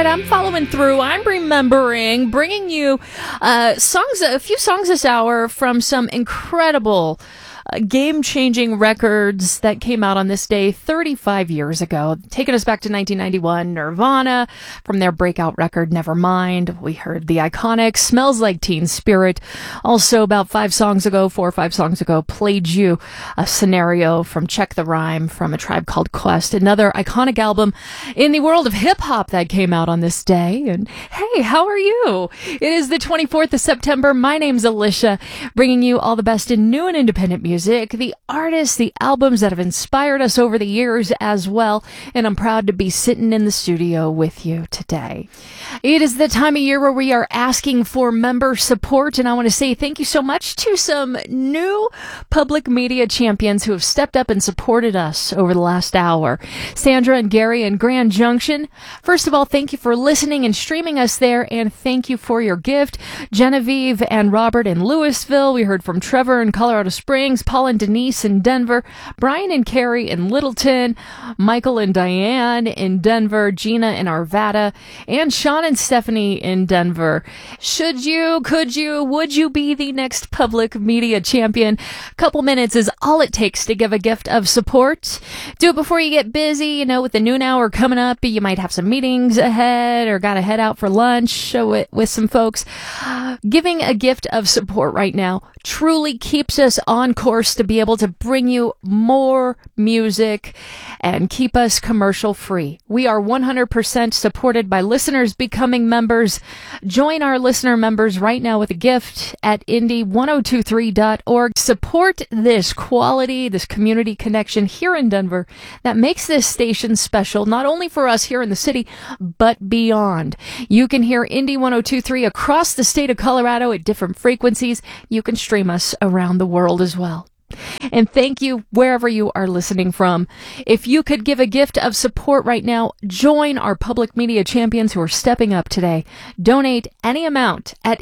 right, I'm following through. I'm remembering, bringing you a few songs this hour from some incredible game-changing records that came out on this day 35 years ago. Taking us back to 1991, Nirvana, from their breakout record, Nevermind. We heard the iconic Smells Like Teen Spirit. Also, about 4 or 5 songs ago, Played You, a Scenario from Check the Rhyme from A Tribe Called Quest. Another iconic album in the world of hip-hop that came out on this day. And hey, how are you? It is the 24th of September. My name's Alicia, bringing you all the best in new and independent music, the artists, the albums that have inspired us over the years as well, and I'm proud to be sitting in the studio with you today. It is the time of year where we are asking for member support, and I want to say thank you so much to some new public media champions who have stepped up and supported us over the last hour. Sandra and Gary in Grand Junction. First of all, thank you for listening and streaming us there, and thank you for your gift. Genevieve and Robert in Louisville. We heard from Trevor in Colorado Springs, Paul and Denise in Denver, Brian and Carrie in Littleton, Michael and Diane in Denver, Gina in Arvada, and Sean and Stephanie in Denver. Should you, could you, would you be the next public media champion? A couple minutes is all it takes to give a gift of support. Do it before you get busy. With the noon hour coming up, you might have some meetings ahead or got to head out for lunch with some folks. Giving a gift of support right now truly keeps us on course to be able to bring you more music and keep us commercial free. We are 100% supported by listeners becoming members. Join our listener members right now with a gift at indie1023.org. Support this quality, this community connection here in Denver that makes this station special, not only for us here in the city, but beyond. You can hear Indie 1023 across the state of Colorado at different frequencies. You can stream us around the world as well. And thank you wherever you are listening from. If you could give a gift of support right now, join our public media champions who are stepping up today. Donate any amount at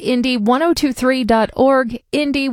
indie1023.org,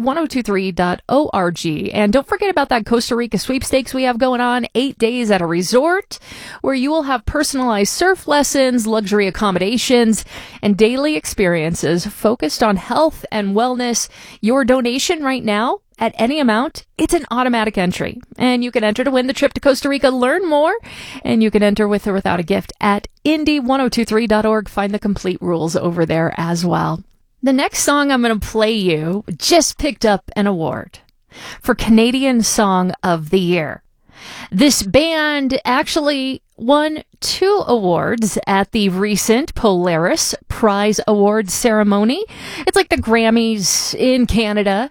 indie1023.org. And don't forget about that Costa Rica sweepstakes we have going on, 8 days at a resort, where you will have personalized surf lessons, luxury accommodations, and daily experiences focused on health and wellness. Your donation right now, at any amount, it's an automatic entry. And you can enter to win the trip to Costa Rica. Learn more, and you can enter with or without a gift at indie1023.org. Find the complete rules over there as well. The next song I'm going to play you just picked up an award for Canadian Song of the Year. This band actually won 2 awards at the recent Polaris Prize Awards ceremony. It's like the Grammys in Canada.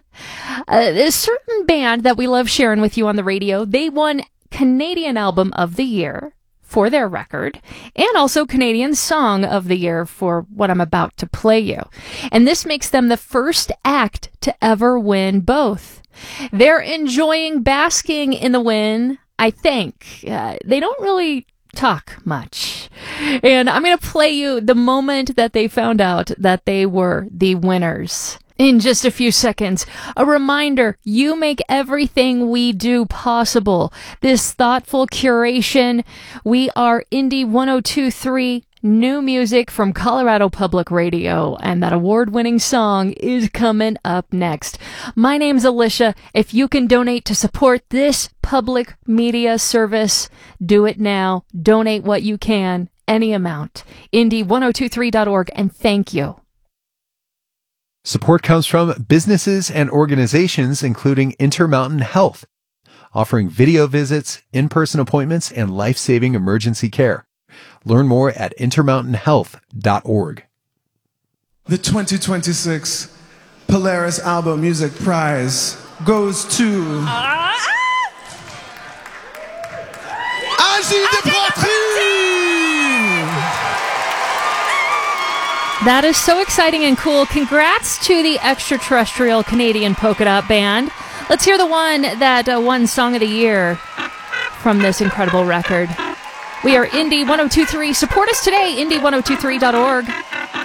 A certain band that we love sharing with you on the radio, they won Canadian Album of the Year for their record, and also Canadian Song of the Year for what I'm about to play you. And this makes them the first act to ever win both. They're enjoying basking in the win, I think. They don't really talk much. And I'm going to play you the moment that they found out that they were the winners. In just a few seconds, a reminder, you make everything we do possible. This thoughtful curation, we are Indie 1023, new music from Colorado Public Radio, and that award-winning song is coming up next. My name's Alicia. If you can donate to support this public media service, do it now. Donate what you can, any amount. Indie1023.org, and thank you. Support comes from businesses and organizations including Intermountain Health, offering video visits, in-person appointments, and life-saving emergency care. Learn more at intermountainhealth.org. The 2026 Polaris Album Music Prize goes to Agile de Poitrine! That is so exciting and cool. Congrats to the extraterrestrial Canadian polka dot band. Let's hear the one that won Song of the Year from this incredible record. We are Indie 1023. Support us today, indie1023.org.